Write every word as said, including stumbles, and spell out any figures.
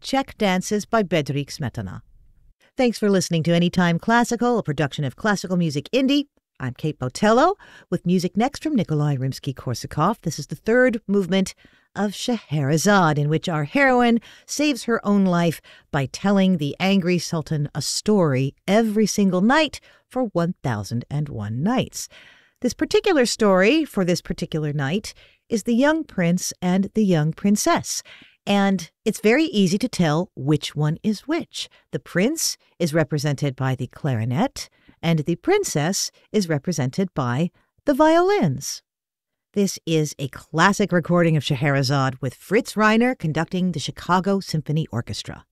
Czech Dances by Bedřich Smetana. Thanks for listening to Anytime Classical, a production of Classical Music Indie. I'm Kate Botello, with music next from Nikolai Rimsky-Korsakov. This is the third movement of Scheherazade, in which our heroine saves her own life by telling the angry sultan a story every single night for one thousand one nights. This particular story for this particular night is the young prince and the young princess. And it's very easy to tell which one is which. The prince is represented by the clarinet, and the princess is represented by the violins. This is a classic recording of Scheherazade with Fritz Reiner conducting the Chicago Symphony Orchestra.